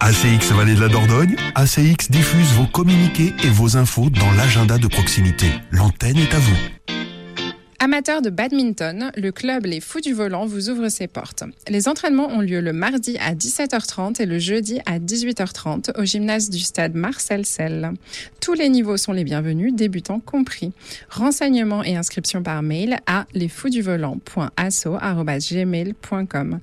ACX Vallée de la Dordogne, ACX diffuse vos communiqués et vos infos dans l'agenda de proximité. L'antenne est à vous. Amateurs de badminton, le club Les Fous du Volant vous ouvre ses portes. Les entraînements ont lieu le mardi à 17h30 et le jeudi à 18h30 au gymnase du stade Marcel Selle. Tous les niveaux sont les bienvenus, débutants compris. Renseignements et inscriptions par mail à lesfouxduvolant.asso@gmail.com.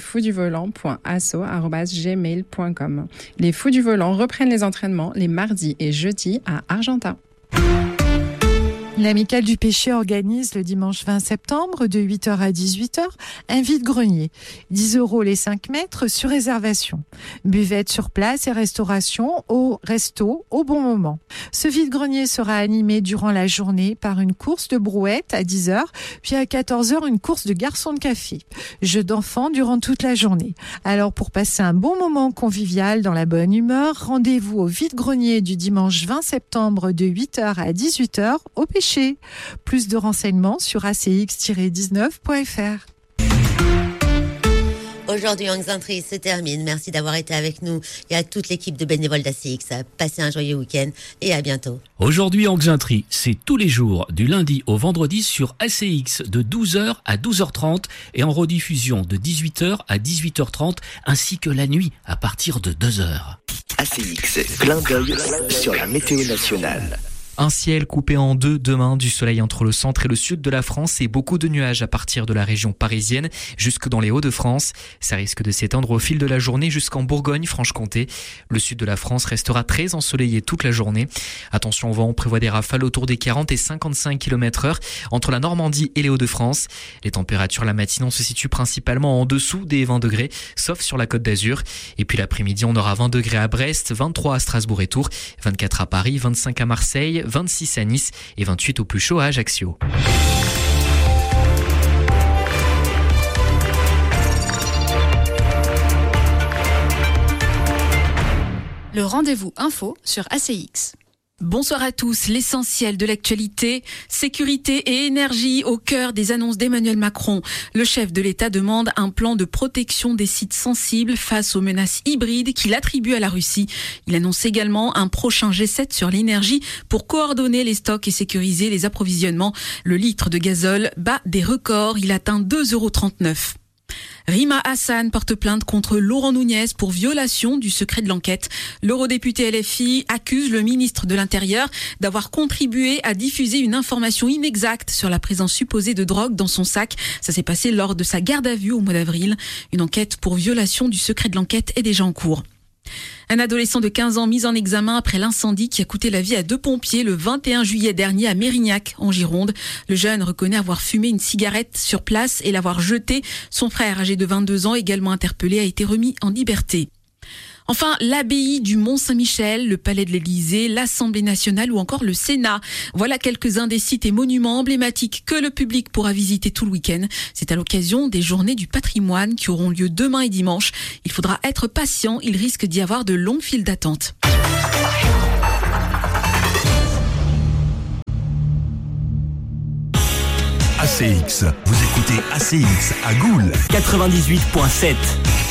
lesfouxduvolant.asso@gmail.com. Les Fous du Volant reprennent les entraînements les mardis et jeudis à Argentat. L'Amicale du Pêcher organise le dimanche 20 septembre de 8h à 18h un vide-grenier. 10 € les 5 mètres sur réservation. Buvette sur place et restauration au resto au bon moment. Ce vide-grenier sera animé durant la journée par une course de brouette à 10h, puis à 14h une course de garçons de café. Jeux d'enfants durant toute la journée. Alors pour passer un bon moment convivial dans la bonne humeur, rendez-vous au vide-grenier du dimanche 20 septembre de 8h à 18h au Pêcher. Plus de renseignements sur acx-19.fr. Aujourd'hui, Anxintry se termine. Merci d'avoir été avec nous et à toute l'équipe de bénévoles d'ACX. Passez un joyeux week-end et à bientôt. Aujourd'hui, Anxintry, c'est tous les jours, du lundi au vendredi sur ACX de 12h à 12h30 et en rediffusion de 18h à 18h30 ainsi que la nuit à partir de 2h. ACX, clin d'œil sur la météo nationale. Un ciel coupé en deux demain, du soleil entre le centre et le sud de la France et beaucoup de nuages à partir de la région parisienne jusque dans les Hauts-de-France. Ça risque de s'étendre au fil de la journée jusqu'en Bourgogne-Franche-Comté. Le sud de la France restera très ensoleillé toute la journée. Attention au vent, on prévoit des rafales autour des 40 et 55 km/h entre la Normandie et les Hauts-de-France. Les températures la matinée, on se situe principalement en dessous des 20 degrés, sauf sur la Côte d'Azur. Et puis l'après-midi, on aura 20 degrés à Brest, 23 à Strasbourg et Tours, 24 à Paris, 25 à Marseille, 26 à Nice et 28 au plus chaud à Ajaccio. Le rendez-vous info sur ACX. Bonsoir à tous. L'essentiel de l'actualité, sécurité et énergie au cœur des annonces d'Emmanuel Macron. Le chef de l'État demande un plan de protection des sites sensibles face aux menaces hybrides qu'il attribue à la Russie. Il annonce également un prochain G7 sur l'énergie pour coordonner les stocks et sécuriser les approvisionnements. Le litre de gazole bat des records. Il atteint 2,39 €. Rima Hassan porte plainte contre Laurent Nunez pour violation du secret de l'enquête. L'eurodéputé LFI accuse le ministre de l'Intérieur d'avoir contribué à diffuser une information inexacte sur la présence supposée de drogue dans son sac. Ça s'est passé lors de sa garde à vue au mois d'avril. Une enquête pour violation du secret de l'enquête est déjà en cours. Un adolescent de 15 ans mis en examen après l'incendie qui a coûté la vie à 2 pompiers le 21 juillet dernier à Mérignac, en Gironde. Le jeune reconnaît avoir fumé une cigarette sur place et l'avoir jetée. Son frère, âgé de 22 ans, également interpellé, a été remis en liberté. Enfin, l'abbaye du Mont-Saint-Michel, le palais de l'Élysée, l'Assemblée nationale ou encore le Sénat. Voilà quelques-uns des sites et monuments emblématiques que le public pourra visiter tout le week-end. C'est à l'occasion des journées du patrimoine qui auront lieu demain et dimanche. Il faudra être patient, il risque d'y avoir de longues files d'attente. ACX, vous écoutez ACX à Goules 98.7.